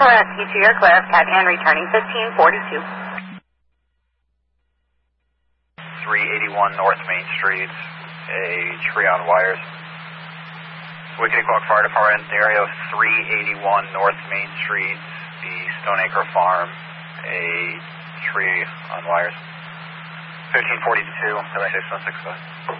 Delta Rescue to your clear of Cat Ann returning 1542. 381 North Main Street, a tree on wires. Wickedy-Quogue Fire Department, area 381 North Main Street, the Stoneacre Farm, a tree on wires. 1542, 7616.